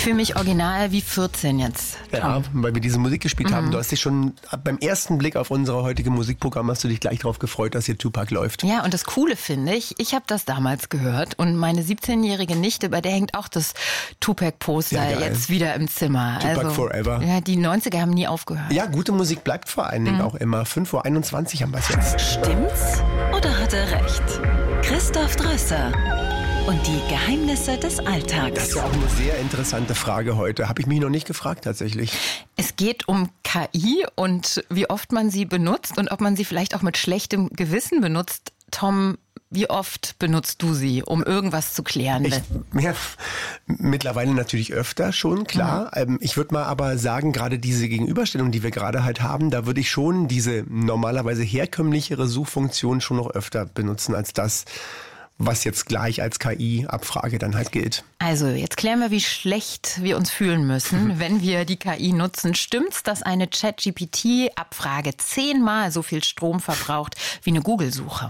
fühle mich original wie 14 jetzt. Ja, weil wir diese Musik gespielt haben. Du hast dich schon beim ersten Blick auf unser heutiges Musikprogramm hast du dich gleich darauf gefreut, dass hier Tupac läuft. Ja, und das Coole finde ich habe das damals gehört und meine 17-jährige Nichte, bei der hängt auch das Tupac-Poster jetzt wieder im Zimmer. Tupac forever. Ja, die 90er haben nie aufgehört. Ja, gute Musik bleibt vor allen Dingen auch immer. 5:21 haben wir es jetzt. Stimmt's oder hat er recht? Christoph Drösser und die Geheimnisse des Alltags. Das ist ja auch eine sehr interessante Frage heute. Habe ich mich noch nicht gefragt tatsächlich. Es geht um KI und wie oft man sie benutzt und ob man sie vielleicht auch mit schlechtem Gewissen benutzt. Tom, wie oft benutzt du sie, um irgendwas zu klären? Mittlerweile natürlich öfter schon, klar. Ich würde mal aber sagen, gerade diese Gegenüberstellung, die wir gerade halt haben, da würde ich schon diese normalerweise herkömmlichere Suchfunktion schon noch öfter benutzen als das, was jetzt gleich als KI-Abfrage dann halt gilt. Also, jetzt klären wir, wie schlecht wir uns fühlen müssen, wenn wir die KI nutzen. Stimmt's, dass eine ChatGPT-Abfrage 10-mal so viel Strom verbraucht wie eine Google-Suche?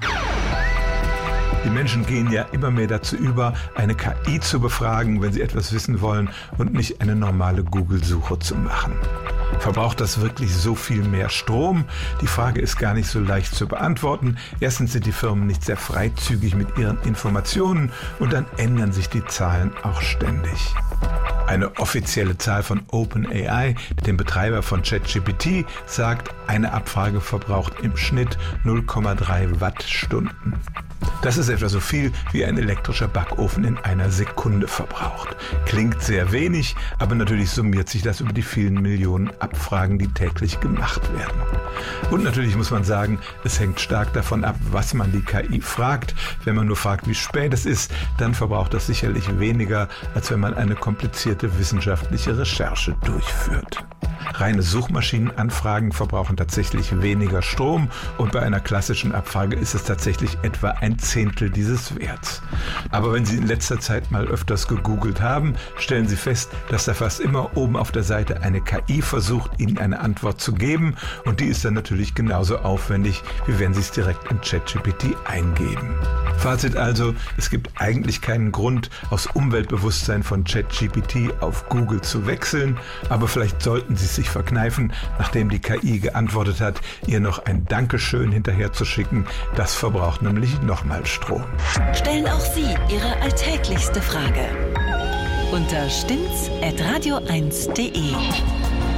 Die Menschen gehen ja immer mehr dazu über, eine KI zu befragen, wenn sie etwas wissen wollen und nicht eine normale Google-Suche zu machen. Verbraucht das wirklich so viel mehr Strom? Die Frage ist gar nicht so leicht zu beantworten. Erstens sind die Firmen nicht sehr freizügig mit ihren Informationen und dann ändern sich die Zahlen auch ständig. Eine offizielle Zahl von OpenAI, dem Betreiber von ChatGPT, sagt, eine Abfrage verbraucht im Schnitt 0,3 Wattstunden. Das ist etwa so viel, wie ein elektrischer Backofen in einer Sekunde verbraucht. Klingt sehr wenig, aber natürlich summiert sich das über die vielen Millionen Abfragen, die täglich gemacht werden. Und natürlich muss man sagen, es hängt stark davon ab, was man die KI fragt. Wenn man nur fragt, wie spät es ist, dann verbraucht das sicherlich weniger, als wenn man eine komplizierte wissenschaftliche Recherche durchführt. Reine Suchmaschinenanfragen verbrauchen tatsächlich weniger Strom und bei einer klassischen Abfrage ist es tatsächlich etwa 1/10 dieses Werts. Aber wenn Sie in letzter Zeit mal öfters gegoogelt haben, stellen Sie fest, dass da fast immer oben auf der Seite eine KI versucht, Ihnen eine Antwort zu geben und die ist dann natürlich genauso aufwendig, wie wenn Sie es direkt in ChatGPT eingeben. Fazit also, es gibt eigentlich keinen Grund, aus Umweltbewusstsein von ChatGPT auf Google zu wechseln, aber vielleicht sollten Sie es sich verkneifen, nachdem die KI geantwortet hat, ihr noch ein Dankeschön hinterher zu schicken. Das verbraucht nämlich nochmal Strom. Stellen auch Sie Ihre alltäglichste Frage unter stimmt's@radio1.de.